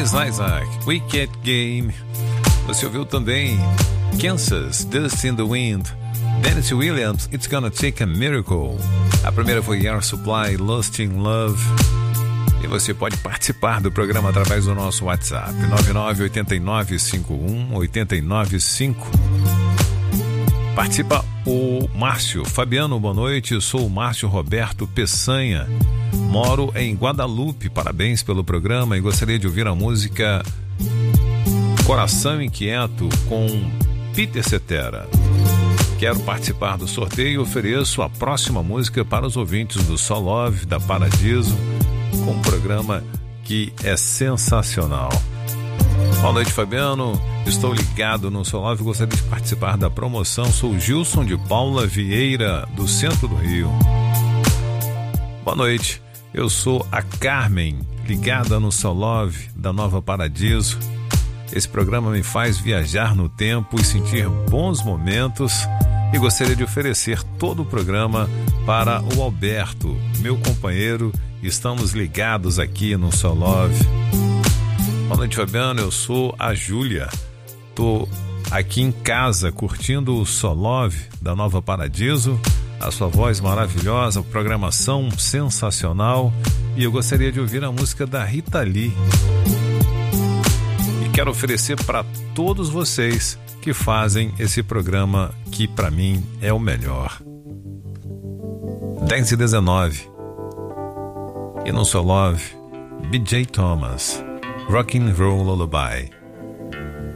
Chris Isaac, Wicked Game. Você ouviu também Kansas, Dust in the Wind, Dennis Williams, It's Gonna Take a Miracle. A primeira foi Air Supply, Lost in Love. E você pode participar do programa através do nosso WhatsApp, 998951-895. Participa o Márcio. Fabiano, boa noite. Eu sou o Márcio Roberto Peçanha. Moro em Guadalupe. Parabéns pelo programa e gostaria de ouvir a música Coração Inquieto com Peter Cetera. Quero participar do sorteio e ofereço a próxima música para os ouvintes do Sol Love, da Paradiso, com um programa que é sensacional. Boa noite, Fabiano. Estou ligado no Sol Love e gostaria de participar da promoção. Sou Gilson de Paula Vieira, do centro do Rio. Boa noite. Eu sou a Carmen, ligada no Sol Love, da Nova Paradiso. Esse programa me faz viajar no tempo e sentir bons momentos e gostaria de oferecer todo o programa para o Alberto, meu companheiro. Estamos ligados aqui no Sol Love. Boa noite, Fabiano. Eu sou a Júlia. Tô aqui em casa curtindo o Sol Love da Nova Paradiso. A sua voz maravilhosa, programação sensacional. E eu gostaria de ouvir a música da Rita Lee. E quero oferecer para todos vocês que fazem esse programa que para mim é o melhor. 10h19. E no Sol Love, B.J. Thomas, Rock and Roll Lullaby.